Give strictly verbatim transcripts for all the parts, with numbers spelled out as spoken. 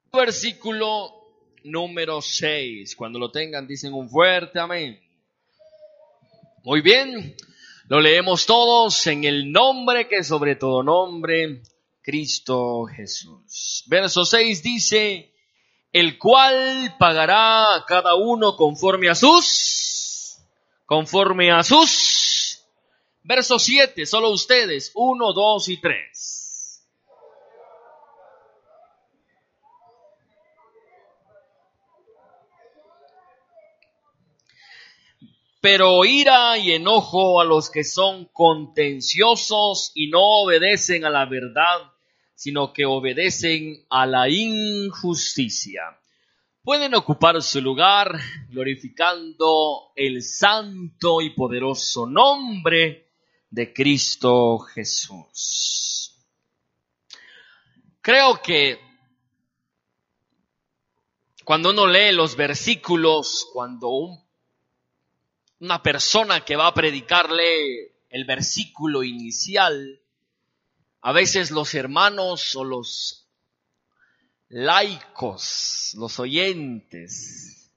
Versículo número seis. Cuando lo tengan, dicen un fuerte amén. Muy bien, lo leemos todos en el nombre que sobre todo nombre, Cristo Jesús. Verso seis dice: el cual pagará a cada uno conforme a sus, conforme a sus. Verso siete, solo ustedes, uno, dos y tres. Pero ira y enojo a los que son contenciosos y no obedecen a la verdad, sino que obedecen a la injusticia. Pueden ocupar su lugar glorificando el santo y poderoso nombre de Cristo Jesús. Creo que cuando uno lee los versículos, cuando un Una persona que va a predicarle el versículo inicial, a veces los hermanos o los laicos, los oyentes,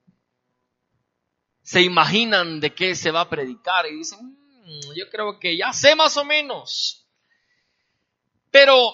se imaginan de qué se va a predicar y dicen, mmm, yo creo que ya sé más o menos. Pero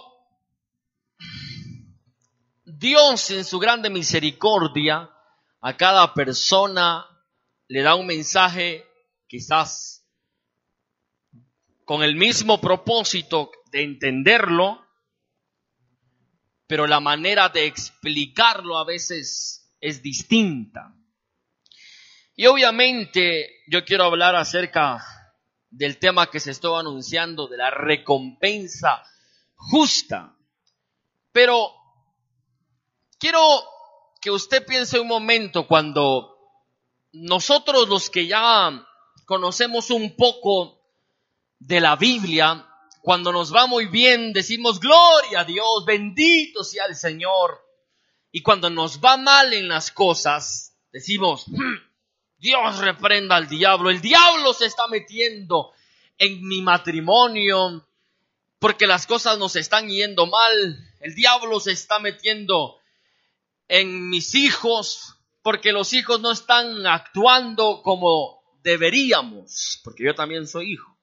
Dios en su grande misericordia a cada persona le da un mensaje quizás con el mismo propósito de entenderlo, pero la manera de explicarlo a veces es distinta. Y obviamente yo quiero hablar acerca del tema que se estuvo anunciando, de la recompensa justa. Pero quiero que usted piense un momento cuando nosotros los que ya conocemos un poco de la Biblia, cuando nos va muy bien decimos gloria a Dios, bendito sea el Señor. Y cuando nos va mal en las cosas, decimos, Dios reprenda al diablo, el diablo se está metiendo en mi matrimonio porque las cosas nos están yendo mal, el diablo se está metiendo en mis hijos porque los hijos no están actuando como deberíamos, porque yo también soy hijo.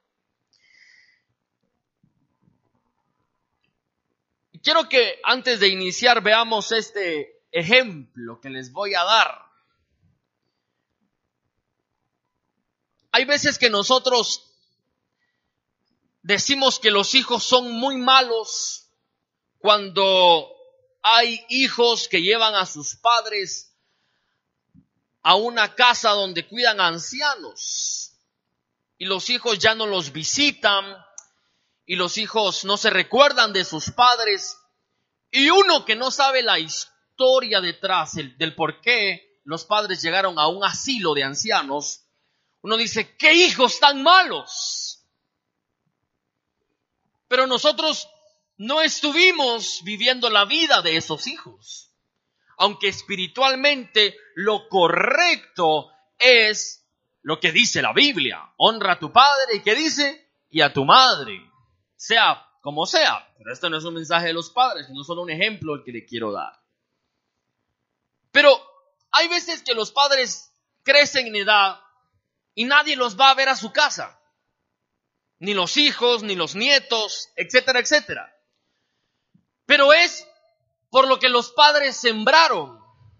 Quiero que antes de iniciar veamos este ejemplo que les voy a dar. Hay veces que nosotros decimos que los hijos son muy malos cuando hay hijos que llevan a sus padres a una casa donde cuidan a ancianos y los hijos ya no los visitan y los hijos no se recuerdan de sus padres y uno que no sabe la historia detrás el, del por qué los padres llegaron a un asilo de ancianos, uno dice, ¿qué hijos tan malos? Pero nosotros no estuvimos viviendo la vida de esos hijos. Aunque espiritualmente lo correcto es lo que dice la Biblia. Honra a tu padre, ¿y qué dice? Y a tu madre. Sea como sea. Pero este no es un mensaje de los padres, sino solo un ejemplo el que le quiero dar. Pero hay veces que los padres crecen en edad y nadie los va a ver a su casa. Ni los hijos, ni los nietos, etcétera, etcétera. Pero es por lo que los padres sembraron.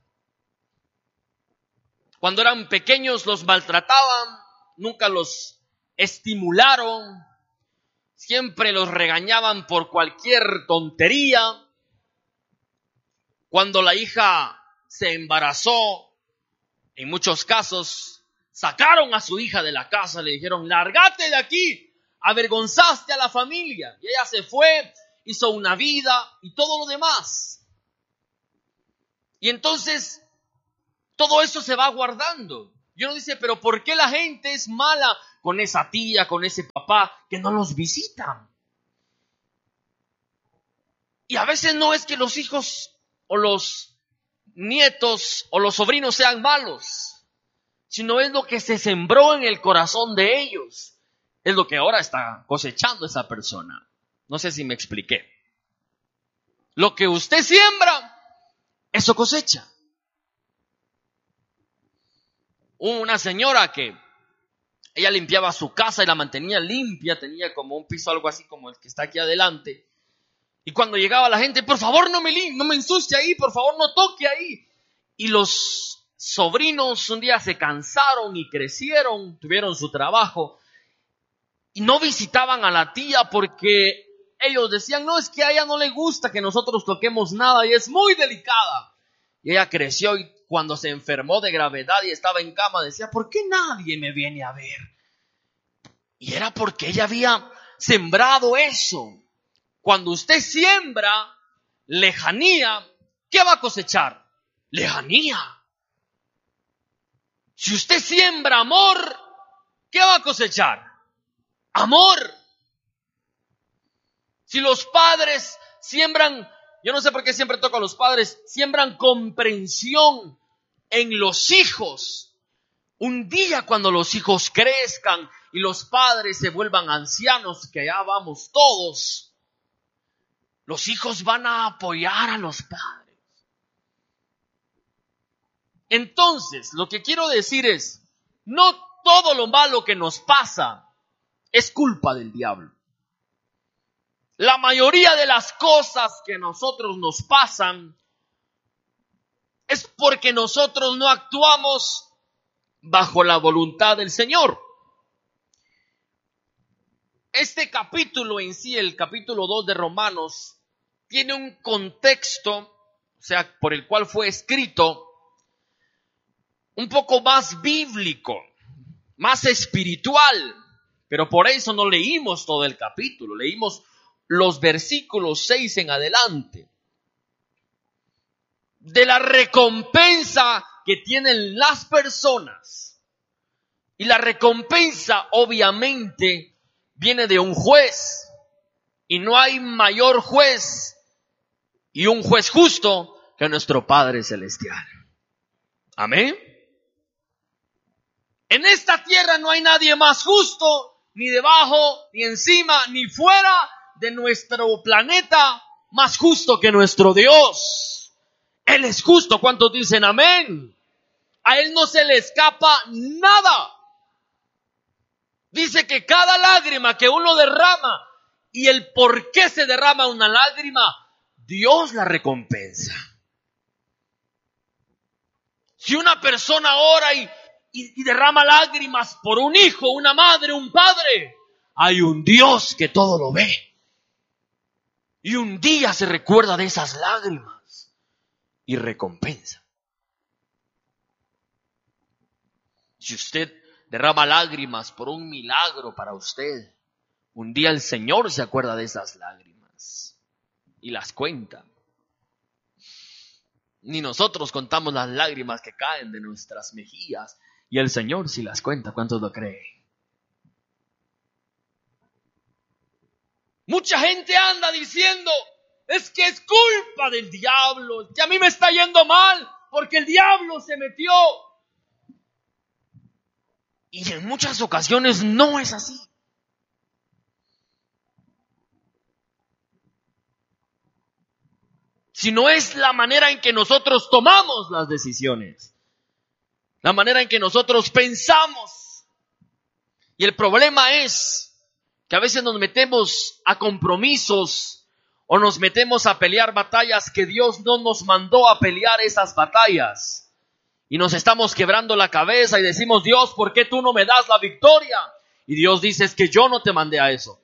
Cuando eran pequeños los maltrataban, nunca los estimularon, siempre los regañaban por cualquier tontería. Cuando la hija se embarazó, en muchos casos sacaron a su hija de la casa, le dijeron, lárgate de aquí, avergonzaste a la familia. Y ella se fue, hizo una vida y todo lo demás. Y entonces, todo eso se va guardando. Y uno dice, pero ¿por qué la gente es mala con esa tía, con ese papá, que no los visitan? Y a veces no es que los hijos o los nietos o los sobrinos sean malos, sino es lo que se sembró en el corazón de ellos. Es lo que ahora está cosechando esa persona. No sé si me expliqué. Lo que usted siembra eso cosecha. Una señora que ella limpiaba su casa y la mantenía limpia, tenía como un piso algo así como el que está aquí adelante. Y cuando llegaba la gente, por favor no me, no me ensucie ahí, por favor no toque ahí. Y los sobrinos un día se cansaron y crecieron, tuvieron su trabajo y no visitaban a la tía porque ellos decían, no, es que a ella no le gusta que nosotros toquemos nada y es muy delicada. Y ella creció y cuando se enfermó de gravedad y estaba en cama decía, ¿por qué nadie me viene a ver? Y era porque ella había sembrado eso. Cuando usted siembra lejanía, ¿qué va a cosechar? Lejanía. Si usted siembra amor, ¿qué va a cosechar? Amor. Si los padres siembran, yo no sé por qué siempre toco a los padres, siembran comprensión en los hijos. Un día cuando los hijos crezcan y los padres se vuelvan ancianos, que ya vamos todos, los hijos van a apoyar a los padres. Entonces, lo que quiero decir es, no todo lo malo que nos pasa es culpa del diablo. La mayoría de las cosas que a nosotros nos pasan es porque nosotros no actuamos bajo la voluntad del Señor. Este capítulo en sí, el capítulo dos de Romanos, tiene un contexto, o sea, por el cual fue escrito, un poco más bíblico, más espiritual, pero por eso no leímos todo el capítulo, leímos los versículos seis en adelante. De la recompensa que tienen las personas. Y la recompensa obviamente viene de un juez. Y no hay mayor juez y un juez justo que nuestro Padre Celestial. Amén. En esta tierra no hay nadie más justo, ni debajo, ni encima, ni fuera de nuestro planeta, más justo que nuestro Dios. Él es justo. ¿Cuántos dicen amén? A Él no se le escapa nada. Dice que cada lágrima que uno derrama y el por qué se derrama una lágrima, Dios la recompensa. Si una persona ora y, y, y derrama lágrimas por un hijo, una madre, un padre, hay un Dios que todo lo ve. Y un día se recuerda de esas lágrimas y recompensa. Si usted derrama lágrimas por un milagro para usted, un día el Señor se acuerda de esas lágrimas y las cuenta. Ni nosotros contamos las lágrimas que caen de nuestras mejillas y el Señor sí las cuenta. ¿Cuántos lo creen? Mucha gente anda diciendo, es que es culpa del diablo, que a mí me está yendo mal porque el diablo se metió. Y en muchas ocasiones no es así. Sino es la manera en que nosotros tomamos las decisiones. La manera en que nosotros pensamos. Y el problema es que a veces nos metemos a compromisos o nos metemos a pelear batallas que Dios no nos mandó a pelear esas batallas. Y nos estamos quebrando la cabeza y decimos, Dios, ¿por qué tú no me das la victoria? Y Dios dice, es que yo no te mandé a eso.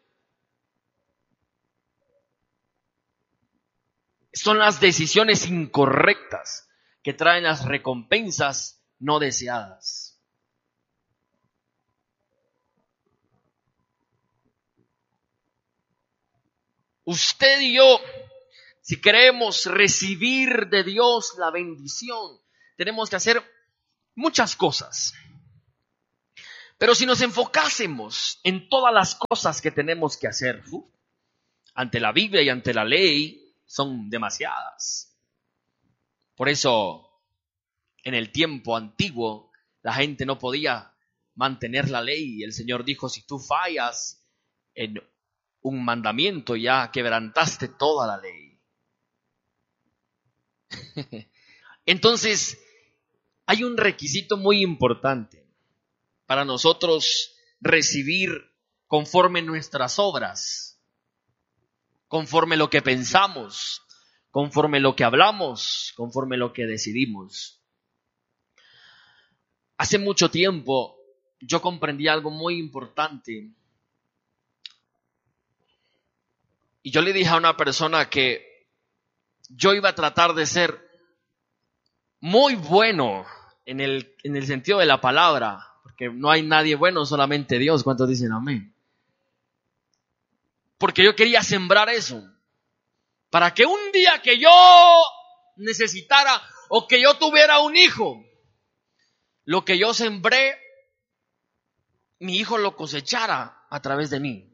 Son las decisiones incorrectas que traen las recompensas no deseadas. Usted y yo, si queremos recibir de Dios la bendición, tenemos que hacer muchas cosas. Pero si nos enfocásemos en todas las cosas que tenemos que hacer, uh, ante la Biblia y ante la ley, son demasiadas. Por eso, en el tiempo antiguo, la gente no podía mantener la ley. El Señor dijo, si tú fallas en un mandamiento, ya quebrantaste toda la ley. Entonces, hay un requisito muy importante para nosotros recibir conforme nuestras obras, conforme lo que pensamos, conforme lo que hablamos, conforme lo que decidimos. Hace mucho tiempo yo comprendí algo muy importante. Y yo le dije a una persona que yo iba a tratar de ser muy bueno en el, en el sentido de la palabra, porque no hay nadie bueno, solamente Dios. ¿Cuántos dicen amén? Porque yo quería sembrar eso, para que un día que yo necesitara o que yo tuviera un hijo, lo que yo sembré, mi hijo lo cosechara a través de mí.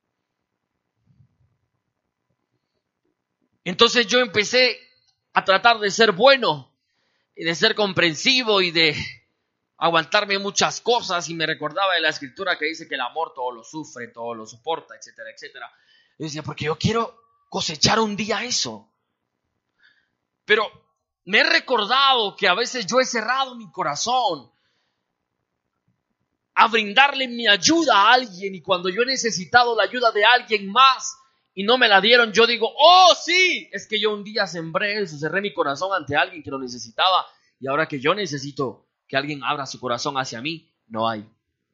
Entonces yo empecé a tratar de ser bueno y de ser comprensivo y de aguantarme muchas cosas, y me recordaba de la escritura que dice que el amor todo lo sufre, todo lo soporta, etcétera, etcétera. Yo decía, porque yo quiero cosechar un día eso. Pero me he recordado que a veces yo he cerrado mi corazón a brindarle mi ayuda a alguien, y cuando yo he necesitado la ayuda de alguien más y no me la dieron, yo digo, oh sí, es que yo un día sembré eso, cerré mi corazón ante alguien que lo necesitaba, y ahora que yo necesito que alguien abra su corazón hacia mí, no hay.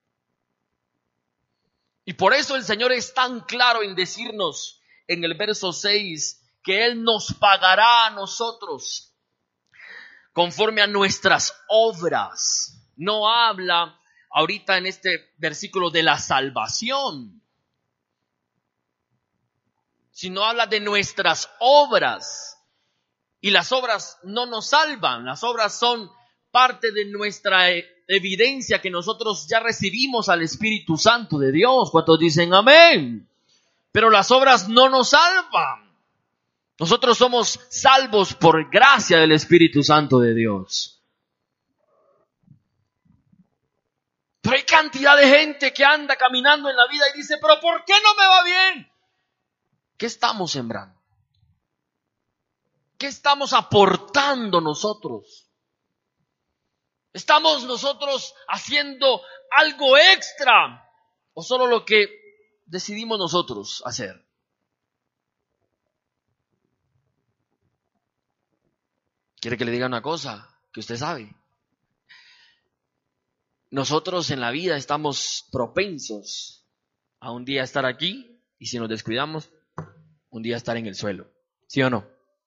Y por eso el Señor es tan claro en decirnos en el verso seis que Él nos pagará a nosotros conforme a nuestras obras. No habla ahorita en este versículo de la salvación, sino habla de nuestras obras. Y las obras no nos salvan, las obras son parte de nuestra evidencia que nosotros ya recibimos al Espíritu Santo de Dios. ¿Cuántos dicen amén? Pero las obras no nos salvan. Nosotros somos salvos por gracia del Espíritu Santo de Dios. Pero hay cantidad de gente que anda caminando en la vida y dice, pero ¿por qué no me va bien? ¿Qué estamos sembrando? ¿Qué estamos aportando nosotros? ¿Estamos nosotros haciendo algo extra o solo lo que decidimos nosotros hacer? ¿Quiere que le diga una cosa que usted sabe? Nosotros en la vida estamos propensos a un día estar aquí, y si nos descuidamos, un día estar en el suelo. ¿Sí o no?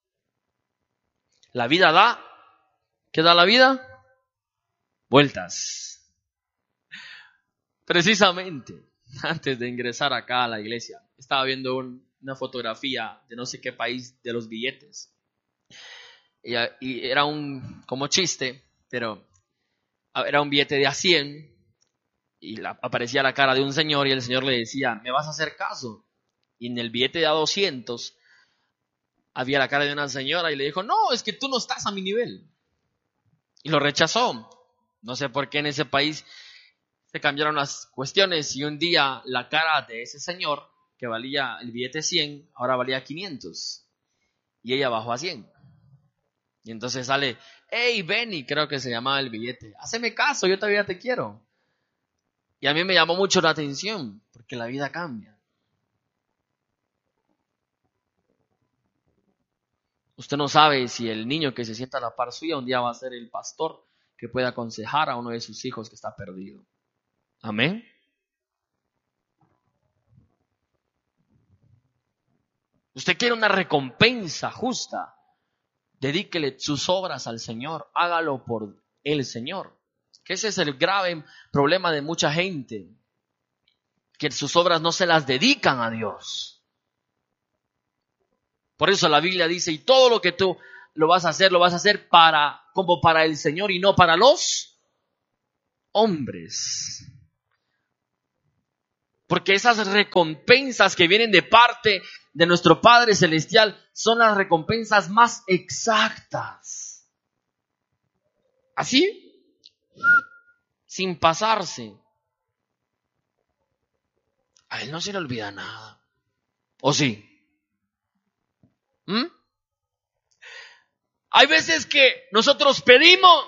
La vida da, ¿qué da la vida? Vueltas. Precisamente, antes de ingresar acá a la iglesia, estaba viendo un, una fotografía de no sé qué país de los billetes. Y, y era un, como chiste, pero era un billete de a cien, y la, aparecía la cara de un señor, y el señor le decía, ¿me vas a hacer caso? Y en el billete de a doscientos había la cara de una señora, y le dijo, no, es que tú no estás a mi nivel. Y lo rechazó. No sé por qué en ese país se cambiaron las cuestiones, y un día la cara de ese señor, que valía el billete cien, ahora valía quinientos, y ella bajó a cien. Y entonces sale, hey Benny, creo que se llamaba el billete, háceme caso, yo todavía te quiero. Y a mí me llamó mucho la atención, porque la vida cambia. Usted no sabe si el niño que se sienta a la par suya un día va a ser el pastor que puede aconsejar a uno de sus hijos que está perdido. Amén. Usted quiere una recompensa justa, dedíquele sus obras al Señor, hágalo por el Señor. Que ese es el grave problema de mucha gente, que sus obras no se las dedican a Dios. Por eso la Biblia dice, y todo lo que tú lo vas a hacer, lo vas a hacer para, como para el Señor y no para los hombres. Porque esas recompensas que vienen de parte de nuestro Padre Celestial son las recompensas más exactas. ¿Así? Sin pasarse. A Él no se le olvida nada. ¿O sí? ¿Mm? Hay veces que nosotros pedimos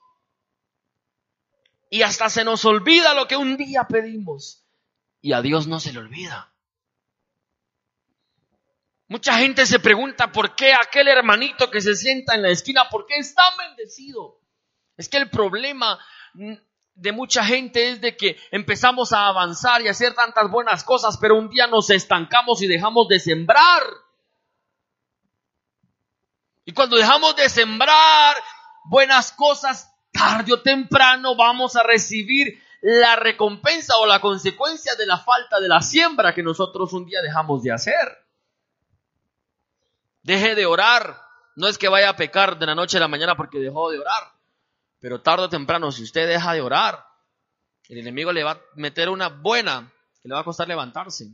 y hasta se nos olvida lo que un día pedimos. Y a Dios no se le olvida. Mucha gente se pregunta por qué aquel hermanito que se sienta en la esquina, ¿por qué está bendecido? Es que el problema de mucha gente es de que empezamos a avanzar y a hacer tantas buenas cosas, pero un día nos estancamos y dejamos de sembrar. Y cuando dejamos de sembrar buenas cosas, tarde o temprano vamos a recibir la recompensa o la consecuencia de la falta de la siembra que nosotros un día dejamos de hacer. Deje de orar. No es que vaya a pecar de la noche a la mañana porque dejó de orar. Pero tarde o temprano, si usted deja de orar, el enemigo le va a meter una buena que le va a costar levantarse.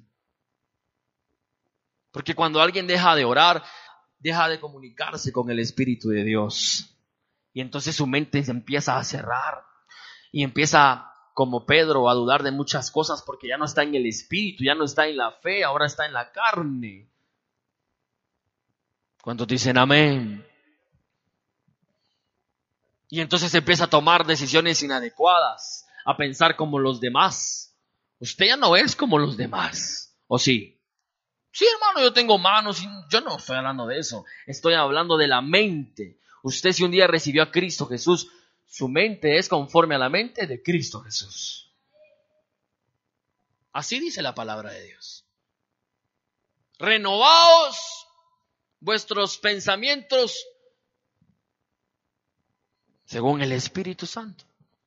Porque cuando alguien deja de orar, deja de comunicarse con el Espíritu de Dios. Y entonces su mente se empieza a cerrar. Y empieza, como Pedro, a dudar de muchas cosas porque ya no está en el Espíritu, ya no está en la fe, ahora está en la carne. ¿Cuántos dicen amén? Y entonces empieza a tomar decisiones inadecuadas, a pensar como los demás. Usted ya no es como los demás, ¿o sí? Sí, hermano, yo tengo manos y yo no estoy hablando de eso. Estoy hablando de la mente. Usted, si un día recibió a Cristo Jesús, su mente es conforme a la mente de Cristo Jesús. Así dice la palabra de Dios. Renovaos vuestros pensamientos según el Espíritu Santo.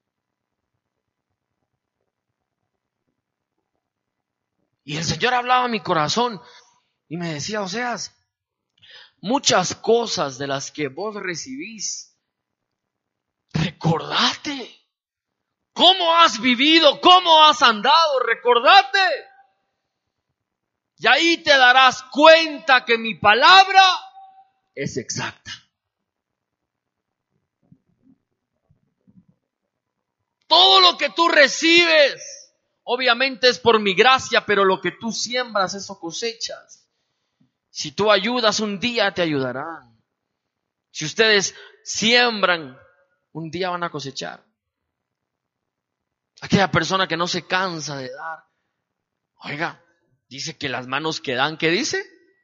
Y el Señor hablaba a mi corazón y me decía, Oseas, muchas cosas de las que vos recibís, recordate. ¿Cómo has vivido? ¿Cómo has andado? Recordate. Y ahí te darás cuenta que mi palabra es exacta. Todo lo que tú recibes, obviamente es por mi gracia, pero lo que tú siembras, eso cosechas. Si tú ayudas, un día te ayudarán. Si ustedes siembran, un día van a cosechar. Aquella persona que no se cansa de dar. Oiga, dice que las manos que dan, ¿qué dice?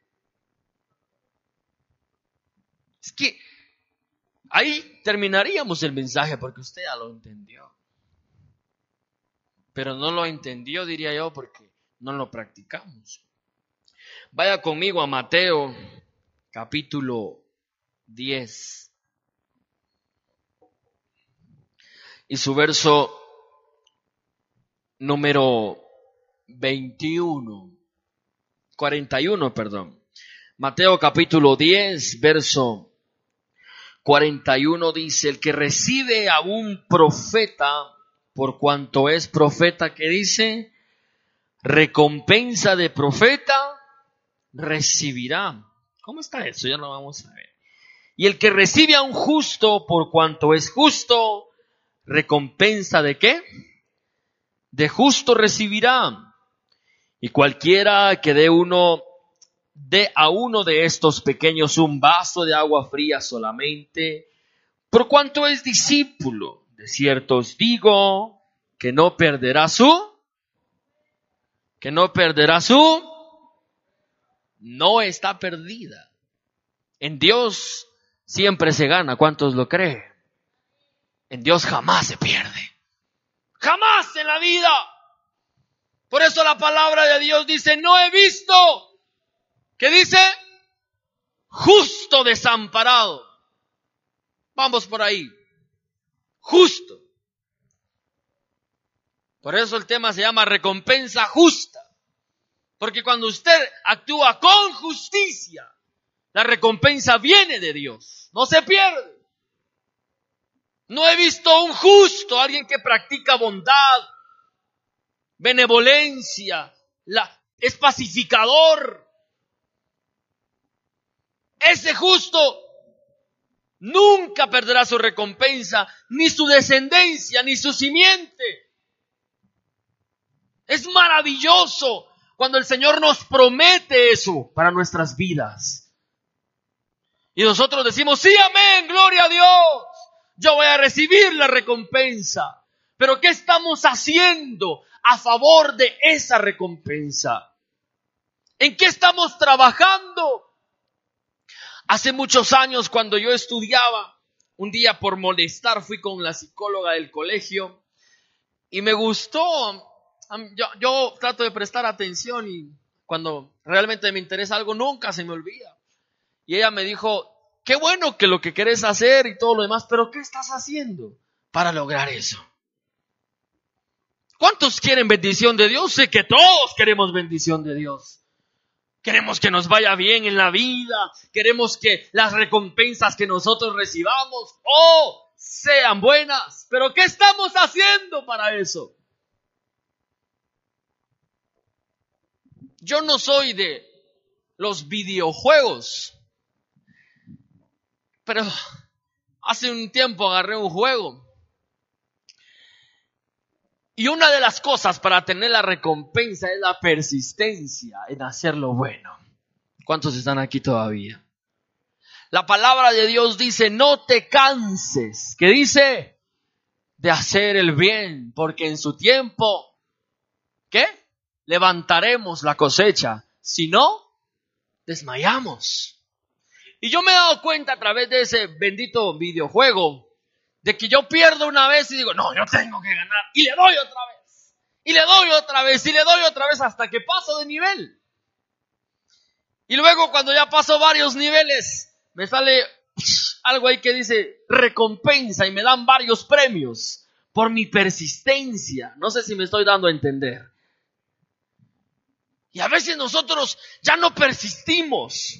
Es que ahí terminaríamos el mensaje porque usted ya lo entendió. Pero no lo entendió, diría yo, porque no lo practicamos. Vaya conmigo a Mateo, capítulo diez. Y su verso número veintiuno, cuarenta y uno, perdón. Mateo capítulo diez, verso cuarenta y uno dice, el que recibe a un profeta, por cuanto es profeta, ¿qué dice? Recompensa de profeta recibirá. ¿Cómo está eso? Ya lo vamos a ver. Y el que recibe a un justo, por cuanto es justo, recompensa de ¿qué? De justo recibirá. Y cualquiera que dé uno, dé a uno de estos pequeños un vaso de agua fría solamente, por cuanto es discípulo, de cierto os digo que no perderá su, que no perderá su, no está perdida. En Dios siempre se gana. ¿Cuántos lo creen? En Dios jamás se pierde. Jamás en la vida. Por eso la palabra de Dios dice, no he visto, ¿qué dice? Justo desamparado. Vamos por ahí. Justo. Por eso el tema se llama recompensa justa. Porque cuando usted actúa con justicia, la recompensa viene de Dios. No se pierde. No he visto un justo, alguien que practica bondad, benevolencia, la, es pacificador. Ese justo nunca perderá su recompensa, ni su descendencia, ni su simiente. Es maravilloso cuando el Señor nos promete eso para nuestras vidas. Y nosotros decimos, sí, amén, gloria a Dios. Yo voy a recibir la recompensa. Pero ¿qué estamos haciendo a favor de esa recompensa? ¿En qué estamos trabajando? Hace muchos años, cuando yo estudiaba, un día por molestar fui con la psicóloga del colegio y me gustó. Yo, yo trato de prestar atención y cuando realmente me interesa algo nunca se me olvida. Y ella me dijo, qué bueno que lo que querés hacer y todo lo demás, pero ¿qué estás haciendo para lograr eso? ¿Cuántos quieren bendición de Dios? Sé que todos queremos bendición de Dios. Queremos que nos vaya bien en la vida. Queremos que las recompensas que nosotros recibamos, oh, sean buenas. Pero ¿qué estamos haciendo para eso? Yo no soy de los videojuegos, pero hace un tiempo agarré un juego. Y una de las cosas para tener la recompensa es la persistencia en hacer lo bueno. ¿Cuántos están aquí todavía? La palabra de Dios dice, no te canses. ¿Qué dice? De hacer el bien, porque en su tiempo, ¿qué? Levantaremos la cosecha. Si no, desmayamos. Y yo me he dado cuenta a través de ese bendito videojuego de que yo pierdo una vez y digo, no, yo tengo que ganar. Y le doy otra vez. Y le doy otra vez, y le doy otra vez hasta que paso de nivel. Y luego cuando ya paso varios niveles, me sale algo ahí que dice recompensa y me dan varios premios por mi persistencia. No sé si me estoy dando a entender. Y a veces nosotros ya no persistimos.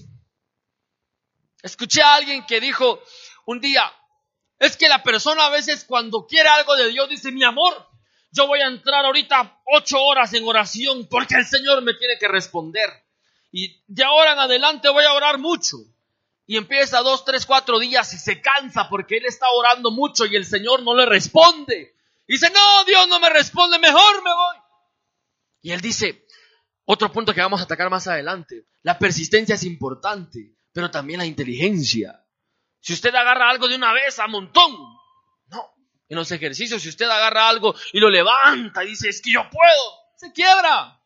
Escuché a alguien que dijo un día, es que la persona a veces cuando quiere algo de Dios dice, mi amor, yo voy a entrar ahorita ocho horas en oración porque el Señor me tiene que responder. Y de ahora en adelante voy a orar mucho. Y empieza dos, tres, cuatro días y se cansa porque él está orando mucho y el Señor no le responde. Y dice, no, Dios no me responde, mejor me voy. Y él dice, otro punto que vamos a atacar más adelante, la persistencia es importante, pero también la inteligencia. Si usted agarra algo de una vez a montón, no. En los ejercicios, si usted agarra algo y lo levanta y dice, es que yo puedo, se quiebra.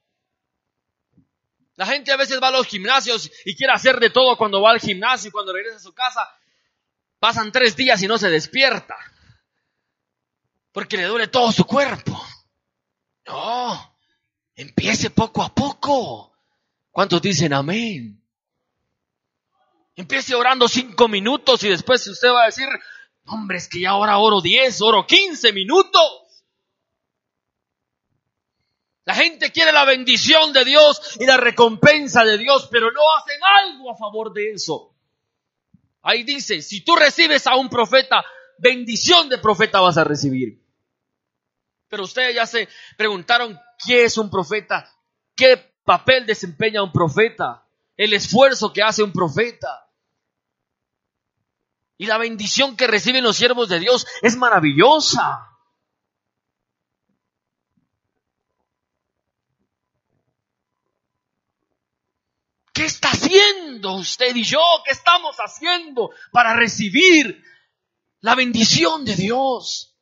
La gente a veces va a los gimnasios y quiere hacer de todo cuando va al gimnasio y cuando regresa a su casa, pasan tres días y no se despierta. Porque le duele todo su cuerpo. No, empiece poco a poco. ¿Cuántos dicen amén? Empiece orando cinco minutos y después usted va a decir, hombre, es que ya ahora oro diez, oro quince minutos. La gente quiere la bendición de Dios y la recompensa de Dios, pero no hacen algo a favor de eso. Ahí dice, si tú recibes a un profeta, bendición de profeta vas a recibir. Pero ustedes ya se preguntaron, ¿qué es un profeta? ¿Qué papel desempeña un profeta? El esfuerzo que hace un profeta. Y la bendición que reciben los siervos de Dios es maravillosa. ¿Qué está haciendo usted y yo? ¿Qué estamos haciendo para recibir la bendición de Dios?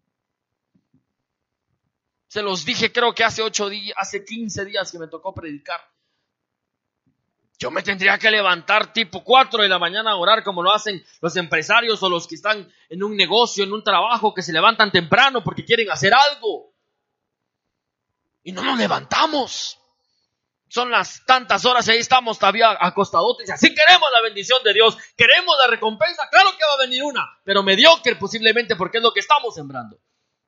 Se los dije, creo que hace ocho días, hace quince días que me tocó predicar. Yo me tendría que levantar tipo cuatro de la mañana a orar como lo hacen los empresarios o los que están en un negocio, en un trabajo, que se levantan temprano porque quieren hacer algo. Y no nos levantamos. Son las tantas horas y ahí estamos todavía acostadotes. Y así queremos la bendición de Dios. Queremos la recompensa. Claro que va a venir una, pero mediocre posiblemente porque es lo que estamos sembrando.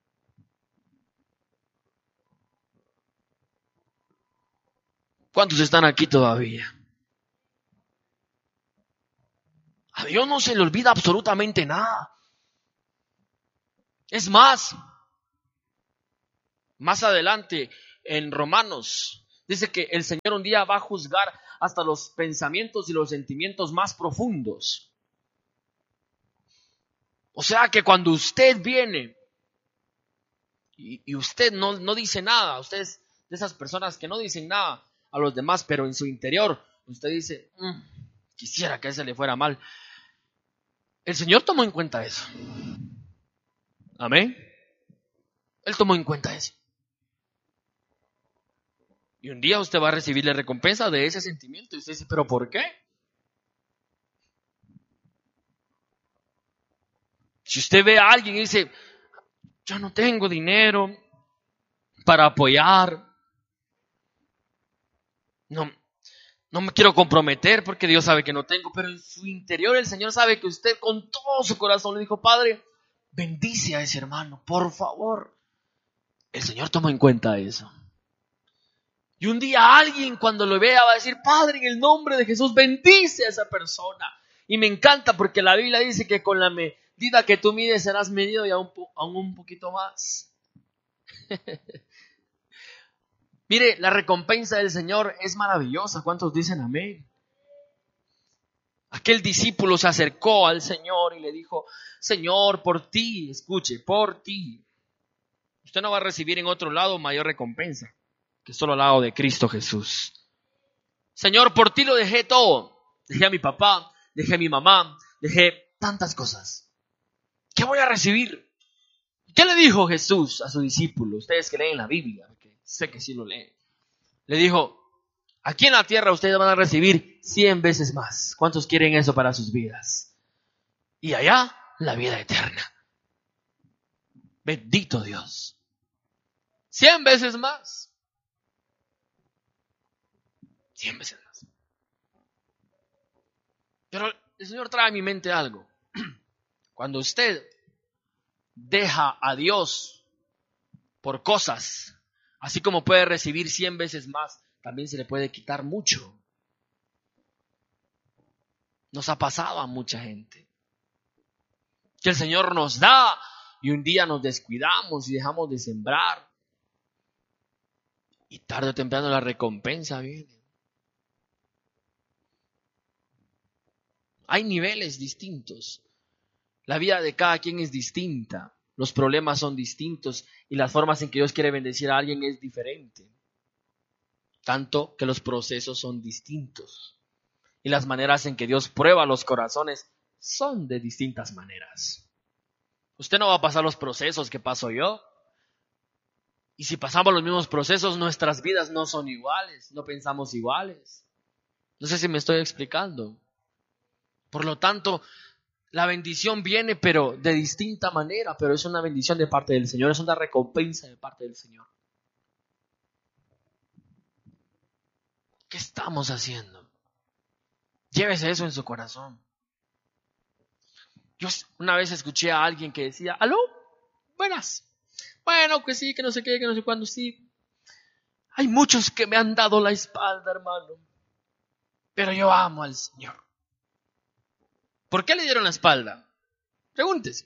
¿Cuántos están aquí todavía? A Dios no se le olvida absolutamente nada. Es más, más adelante en Romanos dice que el Señor un día va a juzgar hasta los pensamientos y los sentimientos más profundos. O sea que cuando usted viene y, y usted no, no dice nada, usted es de esas personas que no dicen nada a los demás, pero en su interior usted dice, mmm, quisiera que a ese le fuera mal. El Señor tomó en cuenta eso. Amén. Él tomó en cuenta eso. Y un día usted va a recibir la recompensa de ese sentimiento. Y usted dice, ¿pero por qué? Si usted ve a alguien y dice, yo no tengo dinero para apoyar, no, no me quiero comprometer porque Dios sabe que no tengo, pero en su interior el Señor sabe que usted con todo su corazón le dijo, Padre, bendice a ese hermano, por favor. El Señor toma en cuenta eso. Y un día alguien cuando lo vea va a decir, Padre, en el nombre de Jesús, bendice a esa persona. Y me encanta porque la Biblia dice que con la medida que tú mides serás medido y aún, aún un poquito más. Mire, la recompensa del Señor es maravillosa. ¿Cuántos dicen amén? Aquel discípulo se acercó al Señor y le dijo, Señor, por ti, escuche, por ti. Usted no va a recibir en otro lado mayor recompensa que solo al lado de Cristo Jesús. Señor, por ti lo dejé todo. Dejé a mi papá, dejé a mi mamá, dejé tantas cosas. ¿Qué voy a recibir? ¿Qué le dijo Jesús a su discípulo? Ustedes que leen la Biblia, porque sé que sí lo leen. Le dijo, aquí en la tierra ustedes van a recibir cien veces más. ¿Cuántos quieren eso para sus vidas? Y allá, la vida eterna. Bendito Dios. Cien veces más. Cien veces más. Pero el Señor trae a mi mente algo. Cuando usted deja a Dios por cosas, así como puede recibir cien veces más, también se le puede quitar mucho. Nos ha pasado a mucha gente. Que el Señor nos da y un día nos descuidamos y dejamos de sembrar. Y tarde o temprano la recompensa viene. Hay niveles distintos. La vida de cada quien es distinta. Los problemas son distintos y las formas en que Dios quiere bendecir a alguien es diferente. Tanto que los procesos son distintos. Y las maneras en que Dios prueba los corazones son de distintas maneras. Usted no va a pasar los procesos que paso yo. Y si pasamos los mismos procesos, nuestras vidas no son iguales, no pensamos iguales. No sé si me estoy explicando. Por lo tanto, la bendición viene, pero de distinta manera, pero es una bendición de parte del Señor, es una recompensa de parte del Señor. ¿Qué estamos haciendo? Llévese eso en su corazón. Yo una vez escuché a alguien que decía, ¿aló? Buenas. Bueno, que sí, que no sé qué, que no sé cuándo, sí. Hay muchos que me han dado la espalda, hermano. Pero yo amo al Señor. ¿Por qué le dieron la espalda? Pregúntese.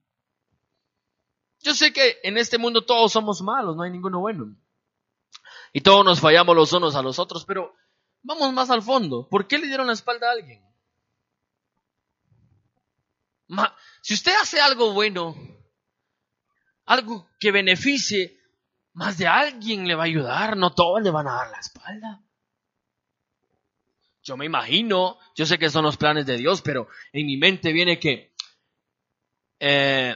Yo sé que en este mundo todos somos malos, no hay ninguno bueno. Y todos nos fallamos los unos a los otros, pero vamos más al fondo. ¿Por qué le dieron la espalda a alguien? Ma, si usted hace algo bueno, algo que beneficie, más de alguien le va a ayudar, no todos le van a dar la espalda. Yo me imagino, yo sé que son los planes de Dios, pero en mi mente viene que eh,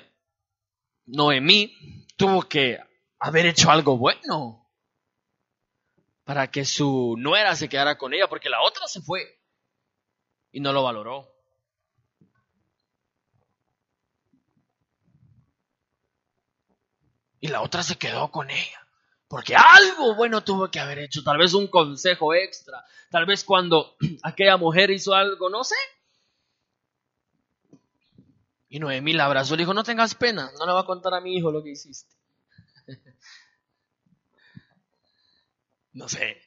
Noemí tuvo que haber hecho algo bueno para que su nuera se quedara con ella, porque la otra se fue y no lo valoró. Y la otra se quedó con ella. Porque algo bueno tuvo que haber hecho. Tal vez un consejo extra. Tal vez cuando aquella mujer hizo algo, no sé. Y Noemí la abrazó y le dijo, no tengas pena. No le voy a contar a mi hijo lo que hiciste. No sé.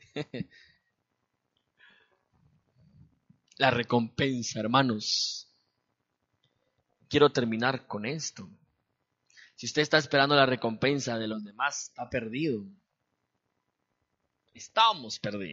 La recompensa, hermanos. Quiero terminar con esto. Si usted está esperando la recompensa de los demás, está perdido. Estamos perdidos.